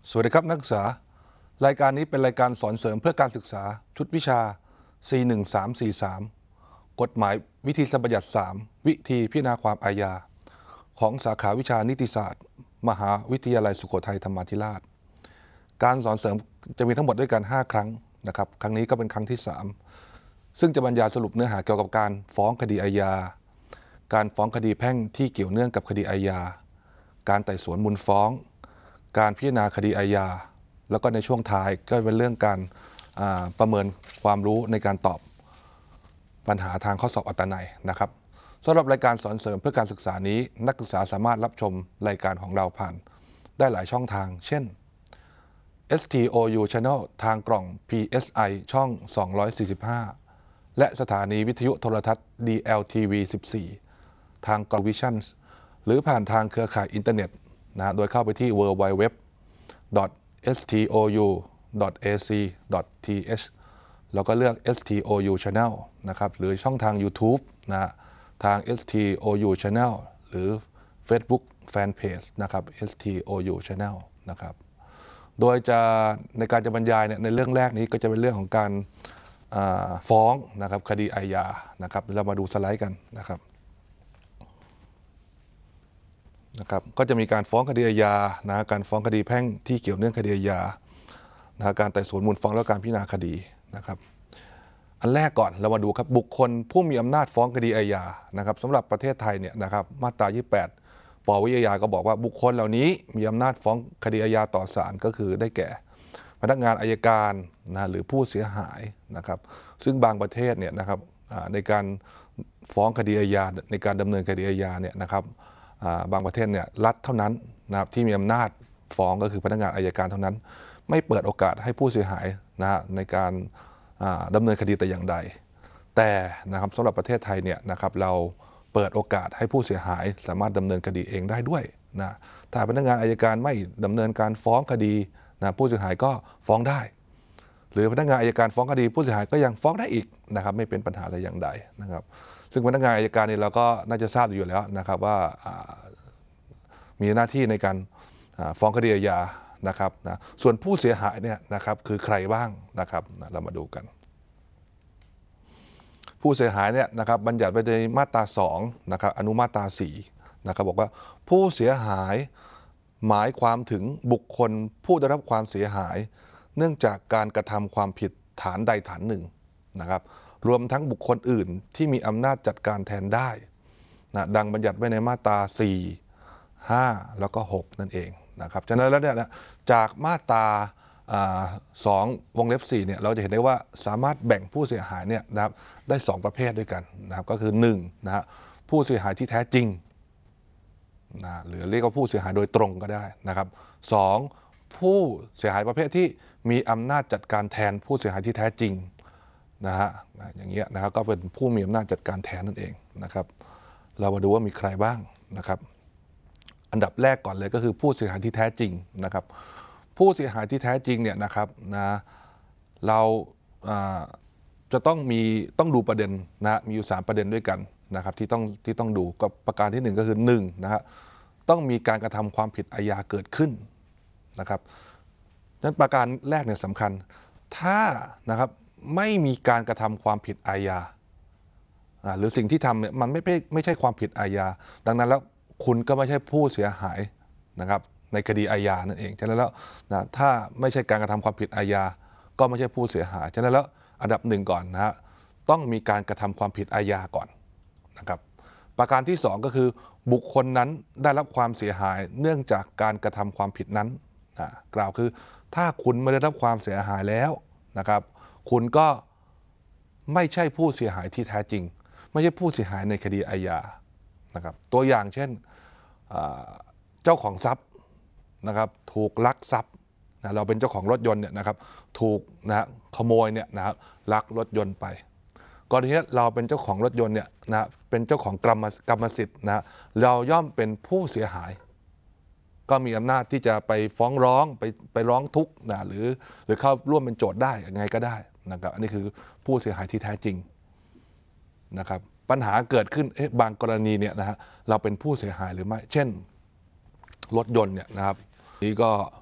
สวัสดีครับนักศึกษารายการนี้เป็นรายการสอนเสริมเพื่อการศึกษาชุดวิชา 41343 กฎหมายวิธีบัญญัติ 3 วิธีพิจารณาความอาญาของสาขาวิชานิติศาสตร์มหาวิทยาลัยสุโขทัยธรรมาธิราชการสอนเสริมจะมีทั้งหมดด้วยกัน5 ครั้งนะครับครั้งนี้ก็เป็นครั้งที่ 3ซึ่งจะบรรยายสรุปเนื้อหาเกี่ยวกับการฟ้องคดีอาญาการฟ้องคดีแพ่งที่เกี่ยวเนื่องกับคดีอาญาการไต่สวนมูลฟ้องการพิจารณาคดีอาญาแล้วก็ในช่วงท้ายก็เป็นเรื่องการประเมินความรู้ในการตอบปัญหาทางข้อสอบอัตนัยนะครับสำหรับรายการสอนเสริมเพื่อการศึกษานี้นักศึกษาสามารถรับชมรายการของเราผ่านได้หลายช่องทางเช่น STOU Channel ทางกล่อง PSI ช่อง 245 และสถานีวิทยุโทรทัศน์ DLTV 14 ทางกล่อง Visions หรือผ่านทางเครือข่ายอินเทอร์เน็ตนะโดยเข้าไปที่ www.stou.ac.th แล้วก็เลือก STOU Channel นะครับหรือช่องทาง YouTube นะทาง STOU Channel หรือ Facebook Fanpage นะครับ STOU Channel นะครับโดยในการจะบรรยายในเรื่องแรกนี้ก็จะเป็นเรื่องของการฟ้องนะครับคดีอาญานะครับเรามาดูสไลด์กันนะครับก็จะมีการฟ้องคดีอาญาการฟ้องคดีแพ่งที่เกี่ยวเนื่องคดีอาญาการไต่สวนมูลฟ้องและการพิจารณาคดีนะครับอันแรกก่อนเรามาดูครับบุคคลผู้มีอำนาจฟ้องคดีอาญานะครับสำหรับประเทศไทยเนี่ยนะครับมาตรา 28 ป.วิทยาก็บอกว่าบุคคลเหล่านี้มีอำนาจฟ้องคดีอาญาต่อศาลก็คือได้แก่พนักงานอัยการหรือผู้เสียหายนะครับซึ่งบางประเทศเนี่ยนะครับในการฟ้องคดีอาญาในการดำเนินคดีอาญาเนี่ยนะครับบางประเทศเนี่ยรัฐเท่านั้นนะครับที่มีอำนาจฟ้องก็คือพนักงานอัยการเท่านั้นไม่เปิดโอกาสให้ผู้เสียหายในการดำเนินคดีแต่อย่างใดแต่นะครับสำหรับประเทศไทยเนี่ยนะครับเราเปิดโอกาสให้ผู้เสียหายสามารถดำเนินคดีเองได้ด้วยนะถ้าพนักงานอัยการไม่ดำเนินการฟ้องคดีนะผู้เสียหายก็ฟ้องได้หรือพนักงานอัยการฟ้องคดีผู้เสียหายก็ยังฟ้องได้อีกนะครับไม่เป็นปัญหาแต่อย่างใดนะครับซึ่งพนักงานอัยการนี่เราก็น่าจะทราบอยู่แล้วนะครับว่ามีหน้าที่ในการฟ้องคดีอาญานะครับส่วนผู้เสียหายเนี่ยนะครับคือใครบ้างนะครับเรามาดูกันผู้เสียหายเนี่ยนะครับบัญญัติไว้ในมาตรา2นะครับอนุมาตรา4นะครับบอกว่าผู้เสียหายหมายความถึงบุคคลผู้ได้รับความเสียหายเนื่องจากการกระทำความผิดฐานใดฐานหนึ่งนะครับรวมทั้งบุคคลอื่นที่มีอำนาจจัดการแทนได้นะดังบัญญัติไว้ในมาตรา4 5แล้วก็6นั่นเองนะครับฉะนั้นแล้วเนี่ยจากมาตรา2 วงเล็บ 4เนี่ยเราจะเห็นได้ว่าสามารถแบ่งผู้เสียหายเนี่ยนะครับได้2 ประเภทด้วยกันนะครับก็คือ1นะฮะผู้เสียหายที่แท้จริงนะหรือเรียกว่าผู้เสียหายโดยตรงก็ได้นะครับ2ผู้เสียหายประเภทที่มีอำนาจจัดการแทนผู้เสียหายที่แท้จริงนะฮะอย่างเงี้ยนะครับก็เป็นผู้มีอำนาจจัดการแทนนั่นเองนะครับเรามาดูว่ามีใครบ้างนะครับอันดับแรกก่อนเลยก็คือผู้เสียหายที่แท้จริงนะครับผู้เสียหายที่แท้จริงเนี่ยนะครับเราจะต้องดูประเด็นนะมีอยู่3 ประเด็นด้วยกันนะครับที่ต้องดูก็ประการที่1ก็คือ1นะฮะต้องมีการกระทำความผิดอาญาเกิดขึ้นนะครับนั้นประการแรกเนี่ยสำคัญถ้านะครับไม่มีการกระทำความผิดอาญาหรือสิ่งที่ทำเนี่ยมันไม่ใช่ความผิดอาญาดังนั้นแล้วคุณก็ไม่ใช่ผู้เสียหายนะครับในคดีอาญานั่นเองฉะนั้นแล้วนะถ้าไม่ใช่การกระทำความผิดอาญาก็ไม่ใช่ผู้เสียหายฉะนั้นแล้วอันดับ1ก่อนนะฮะต้องมีการกระทำความผิดอาญาก่อนนะครับประการที่2ก็คือบุคคลนั้นได้รับความเสียหายเนื่องจากการกระทำความผิดนั้นกล่าวคือถ้าคุณไม่ได้รับความเสียหายแล้วนะครับคุณก็ไม่ใช่ผู้เสียหายที่แท้จริงไม่ใช่ผู้เสียหายในคดีอาญานะครับตัวอย่างเช่นเจ้าของทรัพย์นะครับถูกลักทรัพย์เราเป็นเจ้าของรถยนต์เนี่ยนะครับถูกขโมยเนี่ยนะครับลักรถยนต์ไปกรณีนี้เราเป็นเจ้าของรถยนต์เนี่ยนะเป็นเจ้าของกรรมสิทธิ์นะเราย่อมเป็นผู้เสียหายก็มีอำนาจที่จะไปฟ้องร้องไปร้องทุกข์นะหรือเข้าร่วมเป็นโจทย์ได้ยังไงก็ได้นะครับอันนี้คือผู้เสียหายที่แท้จริงนะครับปัญหาเกิดขึ้นบางกรณีเนี่ยนะฮะเราเป็นผู้เสียหายหรือไม่เช่นรถยนต์เนี่ยนะครับนี่ก็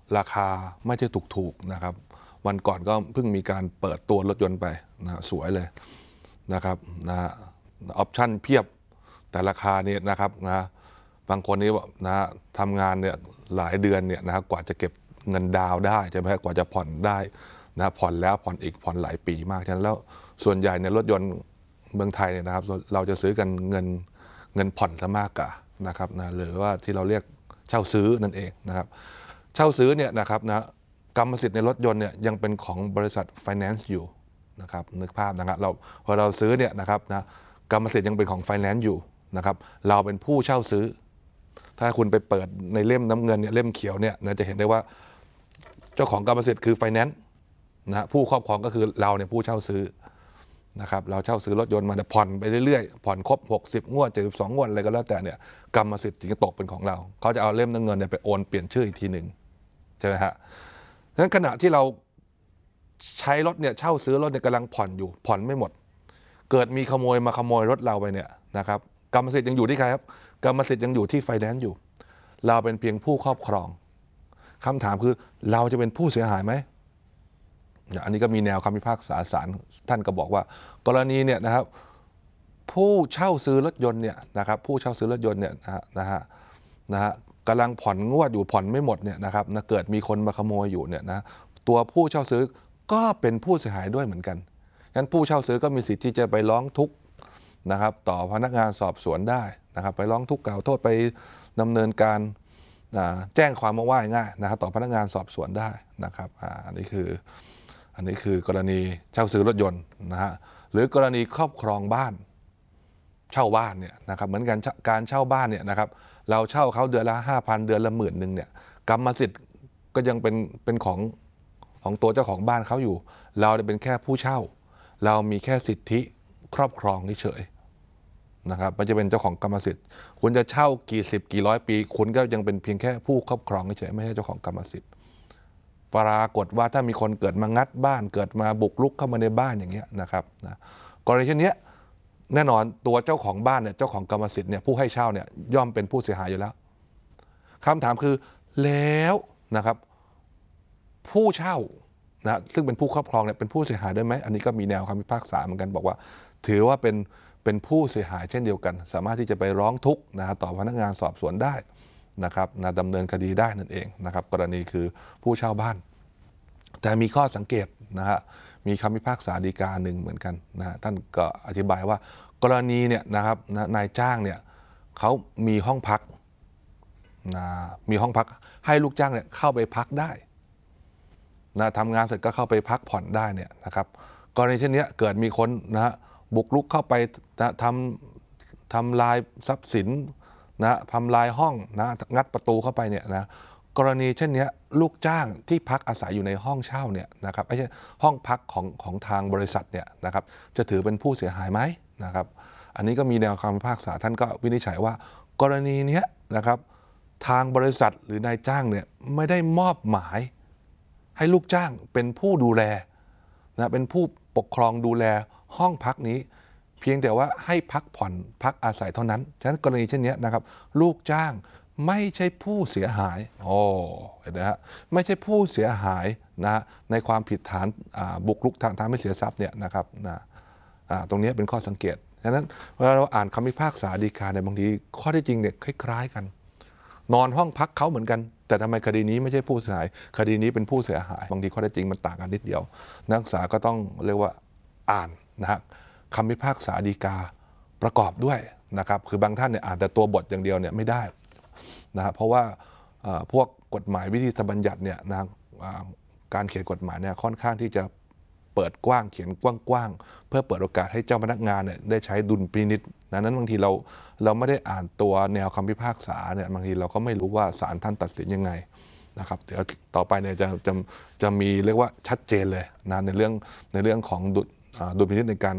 ราคาไม่ใช่ถูกๆนะครับวันก่อนก็เพิ่งมีการเปิดตัวรถยนต์ไปนะสวยเลยนะครับนะออปชั่นเพียบแต่ราคาเนี่ยนะครับนะบางคนนี่นะทำงานเนี่ยหลายเดือนเนี่ยนะครับกว่าจะเก็บเงินดาวได้ใช่ไหมกว่าจะผ่อนได้นะผ่อนแล้วผ่อนอีกผ่อนหลายปีมากฉะนั้นแล้วส่วนใหญ่เนี่ยรถยนต์เมืองไทยเนี่ยนะครับเราจะซื้อกันเงินผ่อนซะมากกว่านะครับนะหรือว่าที่เราเรียกเช่าซื้อนั่นเองนะครับเช่าซื้อเนี่ยนะครับนะกรรมสิทธิ์ในรถยนต์เนี่ยยังเป็นของบริษัทไฟแนนซ์อยู่นะครับนึกภาพนะครับพอเราซื้อเนี่ยนะครับนะกรรมสิทธิ์ยังเป็นของไฟแนนซ์อยู่นะครับเราเป็นผู้เช่าซื้อถ้าคุณไปเปิดในเล่มน้ำเงินเนี่ยเล่มเขียวเนี่ยนะจะเห็นได้ว่าเจ้าของกรรมสิทธิ์คือไฟแนนซ์นะผู้ครอบครองก็คือเราเนี่ยผู้เช่าซื้อนะครับเราเช่าซื้อรถยนต์มาผ่อนไปเรื่อยๆผ่อนครบ60 งวด72 งวดอะไรก็แล้วแต่เนี่ยกรรมสิทธิ์จึงจะตกเป็นของเราเขาจะเอาเล่มน้ำเงินเนี่ยไปโอนเปลี่ยนชื่ออีกทีหนึ่งใช่ไหมฮะดังนั้นขณะที่เราใช้รถเนี่ยเช่าซื้อรถเนี่ยกำลังผ่อนอยู่ผ่อนไม่หมดเกิดมีขโมยมาขโมยรถเราไปเนี่ยนะครับกรรมสิทธิ์ยังอยู่ที่ใครครับกรรมสิทธิ์ยังอยู่ที่ไฟแนนซ์อยู่เราเป็นเพียงผู้ครอบครองคำถามคือเราจะเป็นผู้เสียหายไหมอันนี้ก็มีแนวคำพิพากษาศาลท่านก็บอกว่ากรณีเนี่ยนะครับผู้เช่าซื้อรถยนต์เนี่ยนะครับผู้เช่าซื้อรถยนต์เนี่ยนะฮะกำลังผ่อนงวดอยู่ผ่อนไม่หมดเนี่ยนะครับเกิดมีคนมาขโมยอยู่เนี่ยนะตัวผู้เช่าซื้อก็เป็นผู้เสียหายด้วยเหมือนกันงั้นผู้เช่าซื้อก็มีสิทธิ์ที่จะไปร้องทุกข์นะครับต่อพนักงานสอบสวนได้นะครับไปร้องทุกข์กล่าวโทษไปดำเนินการแจ้งความมาว่าง่ายนะครับต่อพนักงานสอบสวนได้นะครับอันนี้คือกรณีเช่าซื้อรถยนต์นะฮะหรือกรณีครอบครองบ้านเช่าบ้านเนี่ยนะครับเหมือนกันการเช่าบ้านเนี่ยนะครับเราเช่าเขาเดือนละ 5,000 เดือนละ10,000เนี่ยกรรมสิทธิ์ก็ยังเป็นของตัวเจ้าของบ้านเขาอยู่เราเป็นแค่ผู้เช่าเรามีแค่สิทธิครอบครองเฉยนะครับมันจะเป็นเจ้าของกรรมสิทธิ์คุณจะเช่ากี่สิบกี่ร้อยปีคุณก็ยังเป็นเพียงแค่ผู้ครอบครองเฉยไม่ใช่เจ้าของกรรมสิทธิ์ปรากฏว่าถ้ามีคนเกิดมางัดบ้านเกิดมาบุกรุกเข้ามาในบ้านอย่างเงี้ยนะครับนะกรณีเช่นนี้แน่นอนตัวเจ้าของบ้านเนี่ยเจ้าของกรรมสิทธิ์เนี่ยผู้ให้เช่าเนี่ยย่อมเป็นผู้เสียหายอยู่แล้วคำถามคือแล้วนะครับผู้เช่านะซึ่งเป็นผู้ครอบครองเนี่ยเป็นผู้เสียหายด้วยไหมอันนี้ก็มีแนวคำพิพากษาเหมือนกันบอกว่าถือว่าเป็นผู้เสียหายเช่นเดียวกันสามารถที่จะไปร้องทุกข์นะต่อพนักงานสอบสวนได้นะครับดำเนินคดีได้นั่นเองนะครับกรณีคือผู้เช่าบ้านแต่มีข้อสังเกตนะฮะมีคำพิพากษาฎีกาหนึ่งเหมือนกันนะท่านก็อธิบายว่ากรณีเนี่ยนะครับนายจ้างเนี่ยเขามีห้องพักนะมีห้องพักให้ลูกจ้างเนี่ยเข้าไปพักได้นะทำงานเสร็จก็เข้าไปพักผ่อนได้เนี่ยนะครับกรณีเช่นนี้เกิดมีคนนะฮะบุกรุกเข้าไปนะทำลายทรัพย์สินนะทำลายห้องนะงัดประตูเข้าไปเนี่ยนะกรณีเช่นนี้ลูกจ้างที่พักอาศัยอยู่ในห้องเช่าเนี่ยนะครับไม่ใช่ห้องพักของทางบริษัทเนี่ยนะครับจะถือเป็นผู้เสียหายไหมนะครับอันนี้ก็มีแนวคำพิพากษาท่านก็วินิจฉัยว่ากรณีนี้นะครับทางบริษัทหรือนายจ้างเนี่ยไม่ได้มอบหมายให้ลูกจ้างเป็นผู้ดูแลนะเป็นผู้ปกครองดูแลห้องพักนี้เพียงแต่ว่าให้พักผ่อนพักอาศัยเท่านั้นฉะนั้นกรณีเช่นนี้นะครับลูกจ้างไม่ใช่ผู้เสียหายเห็นไหมฮะไม่ใช่ผู้เสียหายนะในความผิดฐานบุกรุกทางไม่เสียทรัพย์เนี่ยนะครับตรงนี้เป็นข้อสังเกตฉะนั้นเวลาเราอ่านคำพิพากษาฎีกาในบางทีข้อที่จริงเนี่ยคล้ายๆกันนอนห้องพักเขาเหมือนกันแต่ทำไมคดีนี้ไม่ใช่ผู้เสียหายคดีนี้เป็นผู้เสียหายบางทีข้อเท็จจริงมันต่างกันนิดเดียวนักศึกษาก็ต้องเรียกว่าอ่านนะฮะคำพิพากษาฎีกาประกอบด้วยนะครับคือบางท่านเนี่ยอ่านแต่ตัวบทอย่างเดียวเนี่ยไม่ได้นะเพราะว่าพวกกฎหมายวิธีบัญญัติเนี่ยนะการเขียนกฎหมายเนี่ยค่อนข้างที่จะเปิดกว้างเขียนกว้างๆเพื่อเปิดโอกาสให้เจ้าพนักงานเนี่ยได้ใช้ดุลพินิจนั้นบางทีเราไม่ได้อ่านตัวแนวคำพิพากษาเนี่ยบางทีเราก็ไม่รู้ว่าศาลท่านตัดสินยังไงนะครับเดี๋ยวต่อไปเนี่ยจะมีเรียกว่าชัดเจนเลยนะในเรื่องของดุลพินิจในการ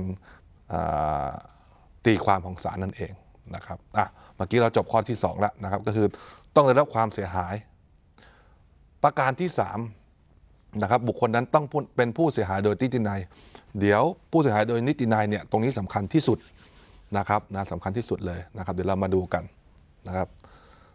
ตีความของศาลนั่นเองนะครับเมื่อกี้เราจบข้อที่2แล้วนะครับก็คือต้องได้รับความเสียหายประการที่3นะครับบุคคลนั้นต้องเป็นผู้เสียหายโดยนิตินัยเดี๋ยวผู้เสียหายโดยนิตินัยเนี่ยตรงนี้สำคัญที่สุดนะครับสำคัญที่สุดเลยนะครับเดี๋ยวเรามาดูกันนะครับ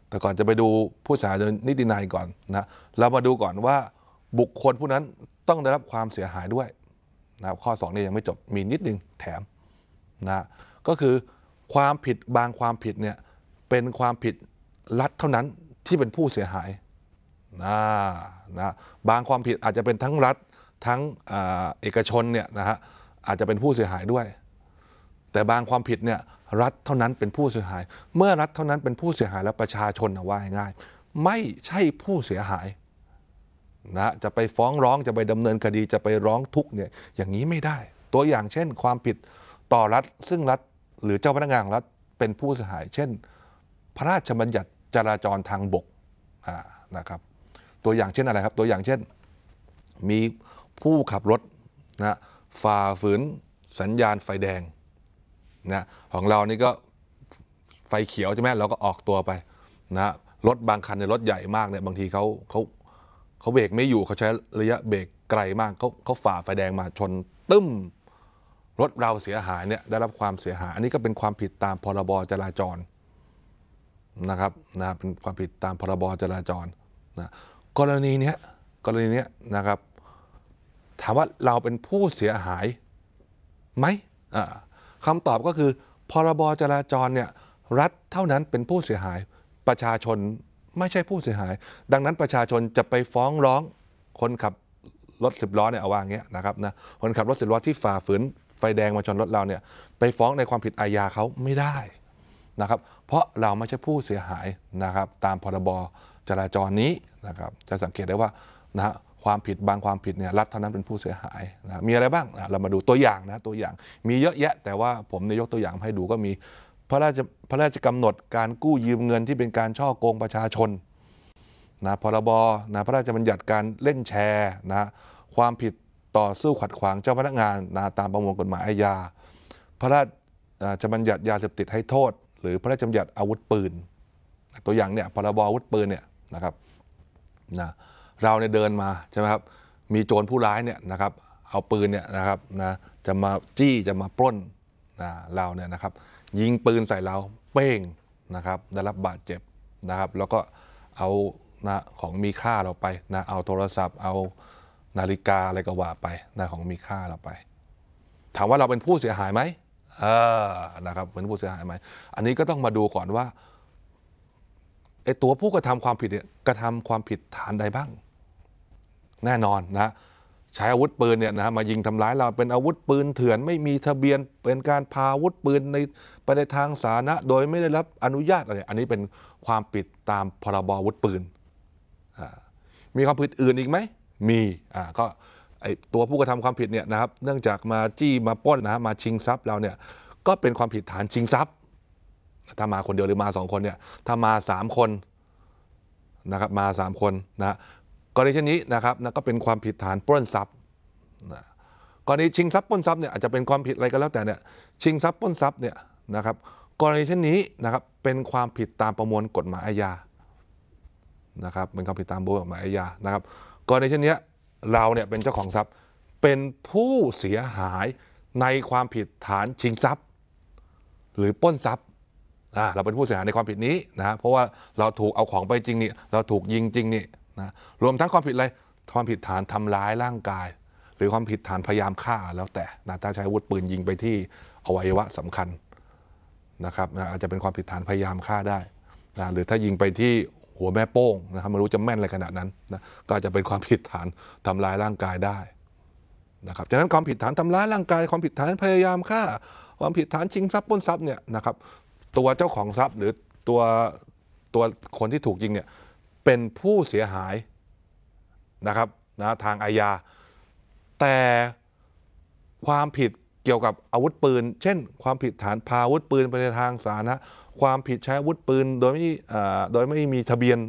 แต่ก่อนจะไปดูผู้เสียหายโดยนิตินัยก่อนนะเรามาดูก่อนว่าบุคคลผู้นั้นต้องได้รับความเสียหายด้วยนะข้อ2นี่ยังไม่จบมีนิดนึงแถมนะก็คือความผิดบางความผิดเนี่ยเป็นความผิดรัฐเท่านั้นที่เป็นผู้เสียหายนะบางความผิดอาจจะเป็นทั้งรัฐทั้งเอกชนเนี่ยนะฮะอาจจะเป็นผู้เสียหายด้วยแต่บางความผิดเนี่ยรัฐเท่านั้นเป็นผู้เสียหายเมื่อรัฐเท่านั้นเป็นผู้เสียหายแล้วประชาชนว่าง่ายๆไม่ใช่ผู้เสียหายนะจะไปฟ้องร้องจะไปดำเนินคดีจะไปร้องทุกข์เนี่ยอย่างนี้ไม่ได้ตัวอย่างเช่นความผิดต่อรัฐซึ่งรัฐหรือเจ้าพนักงานของรัฐเป็นผู้เสียหายเช่นพระราชบัญญัติจราจรทางบกนะครับตัวอย่างเช่นอะไรครับตัวอย่างเช่นมีผู้ขับรถนะฝ่าฝืนสัญญาณไฟแดงนะของเรานี่ก็ไฟเขียวใช่ไหมเราก็ออกตัวไปนะรถบางคันในรถใหญ่มากเนี่ยบางทีเขาเบรกไม่อยู่เขาใช้ระยะเบรกไกลมากเขาฝ่าไฟแดงมาชนตึ้มรถเราเสียหายเนี่ยได้รับความเสียหายอันนี้ก็เป็นความผิดตามพรบจราจรนะครับนะเป็นความผิดตามพรบจราจรนะกรณีเนี้ยนะครับถามว่าเราเป็นผู้เสียหายไหมคำตอบก็คือพรบจราจรเนี่ยรัฐเท่านั้นเป็นผู้เสียหายประชาชนไม่ใช่ผู้เสียหายดังนั้นประชาชนจะไปฟ้องร้องคนขับรถ10 ล้อเนี่ยเอาว่าอย่างเงี้ยนะครับนะคนขับรถ10 ล้อที่ฝ่าฝืนไฟแดงมาชนรถเราเนี่ยไปฟ้องในความผิดอาญาเขาไม่ได้นะครับเพราะเราไม่ใช่ผู้เสียหายนะครับตามพรบจราจรนี้นะครับจะสังเกตได้ว่านะความผิดบางความผิดเนี่ยรัฐเท่านั้นเป็นผู้เสียหายนะมีอะไรบ้างเรามาดูตัวอย่างนะตัวอย่างมีเยอะแยะแต่ว่าผมยกตัวอย่างให้ดูก็มีพระราชกำหนดการกู้ยืมเงินที่เป็นการฉ้อโกงประชาชนนะพรบนะพระราชบัญญัติการเล่นแชร์นะความผิดต่อสู้ขัดขวางเจ้าพนักงานนะตามประมวลกฎหมายอาญาพระราชบัญญัติยาเสพติดให้โทษหรือพระราชบัญญัติอาวุธปืนตัวอย่างเนี่ยพรบอาวุธปืนเนี่ยนะครับนะเราเนี่ยเดินมาใช่ไหมครับมีโจรผู้ร้ายเนี่ยนะครับเอาปืนเนี่ยนะครับนะจะมาจี้จะมาปล้นนะเราเนี่ยนะครับยิงปืนใส่เราเป้งนะครับได้รับบาดเจ็บนะครับแล้วก็เอานะของมีค่าเราไปนะเอาโทรศัพท์เอานาฬิกาอะไรก็ว่าไปนะของมีค่าเราไปถามว่าเราเป็นผู้เสียหายไหมนะครับเป็นผู้เสียหายไหมอันนี้ก็ต้องมาดูก่อนว่าไอ้ตัวผู้กระทำความผิดเนี่ยกระทำความผิดฐานใดบ้างแน่นอนนะใช้อาวุธปืนเนี่ยนะมายิงทำร้ายเราเป็นอาวุธปืนเถื่อนไม่มีทะเบียนเป็นการพาอาวุธปืนไปในทางสาธารณะโดยไม่ได้รับอนุญาตอะไรอันนี้เป็นความผิดตามพรบอาวุธปืนมีความผิดอื่นอีกไหมมีก็ไอตัวผู้กระทำความผิดเนี่ยนะครับเนื่องจากมาจี้มาปล้นนะมาชิงทรัพย์เราเนี่ยก็เป็นความผิดฐานชิงทรัพย์ถ้ามาคนเดียวหรือมา2 คนเนี่ยถ้ามา3 คนนะครับมา3 คนนะกรณีเช่นนี้นะครับนะก็เป็นความผิดฐานปล้นทรัพย์นะกรณีชิงทรัพย์ปล้นทรัพย์เนี่ยอาจจะเป็นความผิดอะไรก็แล้วแต่เนี่ยชิงทรัพย์ปล้นทรัพย์เนี่ยนะครับกรณีเช่นนี้นะครับเป็นความผิดตามประมวลกฎหมายอาญานะครับเป็นความผิดตามประมวลกฎหมายอาญานะครับกรณีเช่นนี้เราเนี่ยเป็นเจ้าของทรัพย์เป็นผู้เสียหายในความผิดฐานชิงทรัพย์หรือปล้นทรัพย์เราเป็นผู้เสียหายในความผิดนี้นะเพราะว่าเราถูกเอาของไปจริงนี่เราถูกยิงจริงนี่นะรวมทั้งความผิดอะไรความผิดฐานทำร้ายร่างกายหรือความผิดฐานพยายามฆ่าแล้วแต่นะถ้าใช้อาวุธปืนยิงไปที่อวัยวะสำคัญนะครับอาจจะเป็นความผิดฐานพยายามฆ่าได้นะหรือถ้ายิงไปที่หัวแม่โป้งนะครับไม่รู้จะแม่นอะไรขนาดนั้นนะก็อาจจะเป็นความผิดฐานทำร้ายร่างกายได้นะครับฉะนั้นความผิดฐานทำร้ายร่างกายความผิดฐานพยายามฆ่าความผิดฐานชิงทรัพย์ปล้นทรัพย์เนี่ยนะครับตัวเจ้าของทรัพย์หรือตัวคนที่ถูกยิงเนี่ยเป็นผู้เสียหายนะครับนะทางอาญาแต่ความผิดเกี่ยวกับอาวุธปืนเช่นความผิดฐานพาอาวุธปืนไปในทางสาธารณะความผิดใช้อาวุธปืนโดยไม่มีทะเบียน